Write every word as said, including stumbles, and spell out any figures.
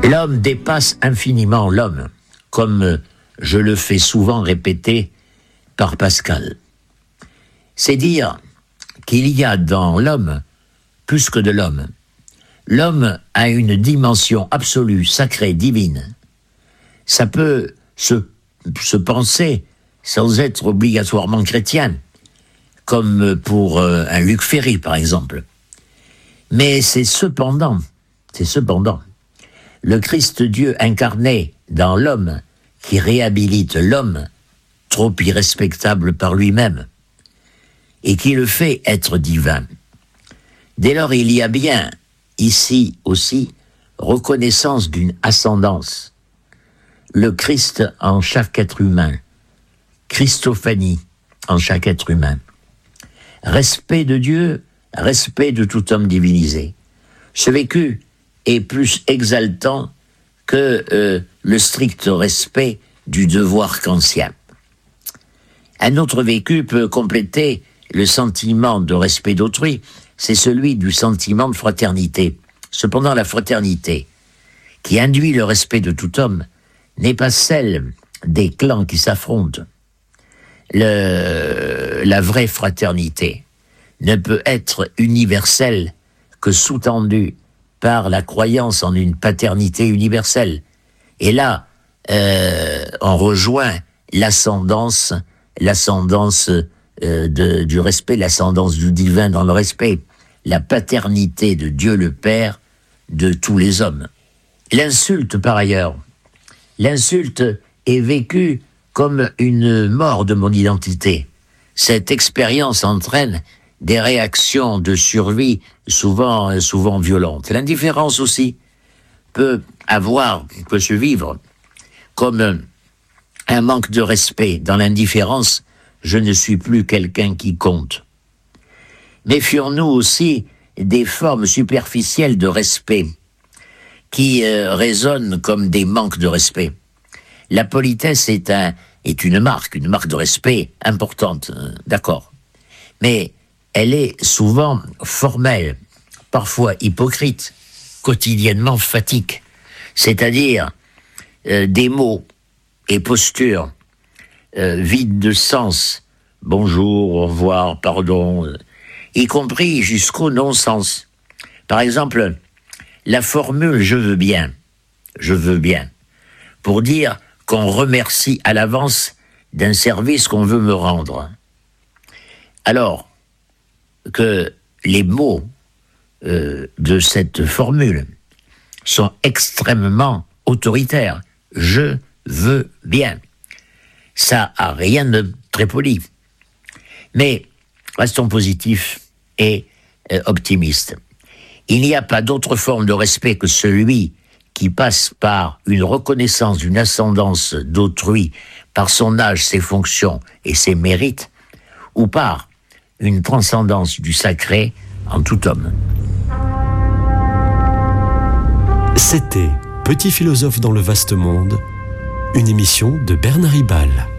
L'homme dépasse infiniment l'homme, comme je le fais souvent répéter par Pascal. C'est dire qu'il y a dans l'homme plus que de l'homme. L'homme a une dimension absolue, sacrée, divine. Ça peut se, se penser sans être obligatoirement chrétien, comme pour euh, un Luc Ferry, par exemple. Mais c'est cependant, c'est cependant, le Christ Dieu incarné dans l'homme qui réhabilite l'homme, trop irrespectable par lui-même, et qui le fait être divin. Dès lors, il y a bien, ici aussi, reconnaissance d'une ascendance. Le Christ en chaque être humain, Christophanie en chaque être humain. Respect de Dieu, respect de tout homme divinisé. Ce vécu est plus exaltant que euh, le strict respect du devoir kantien. Un autre vécu peut compléter le sentiment de respect d'autrui, c'est celui du sentiment de fraternité. Cependant, la fraternité, qui induit le respect de tout homme, n'est pas celle des clans qui s'affrontent. Le, la vraie fraternité ne peut être universelle que sous-tendue par la croyance en une paternité universelle. Et là, euh, on rejoint l'ascendance, l'ascendance euh, de, du respect, l'ascendance du divin dans le respect, la paternité de Dieu le Père de tous les hommes. L'insulte, par ailleurs, l'insulte est vécue comme une mort de mon identité. Cette expérience entraîne des réactions de survie souvent, souvent violentes. L'indifférence aussi peut avoir, peut se vivre comme un manque de respect. Dans l'indifférence, je ne suis plus quelqu'un qui compte. Méfions-nous aussi des formes superficielles de respect qui euh, résonnent comme des manques de respect. La politesse est, un, est une marque, une marque de respect importante, euh, d'accord. Mais elle est souvent formelle, parfois hypocrite, quotidiennement fatigue. C'est-à-dire euh, des mots et postures euh, vides de sens. Bonjour, au revoir, pardon, euh, y compris jusqu'au non-sens. Par exemple, la formule « je veux bien », je veux bien, pour dire qu'on remercie à l'avance d'un service qu'on veut me rendre. Alors que les mots euh, de cette formule sont extrêmement autoritaires. Je veux bien. Ça a rien de très poli. Mais restons positifs et euh, optimistes. Il n'y a pas d'autre forme de respect que celui qui passe par une reconnaissance d'une ascendance d'autrui, par son âge, ses fonctions et ses mérites, ou par une transcendance du sacré en tout homme. C'était Petit philosophe dans le vaste monde, une émission de Bernard Ribal.